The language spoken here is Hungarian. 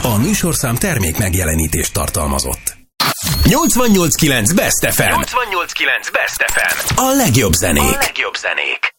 A műsorszám termék megjelenítést tartalmazott. 88.9 Best FM. 88.9 Best FM. A legjobb zenék.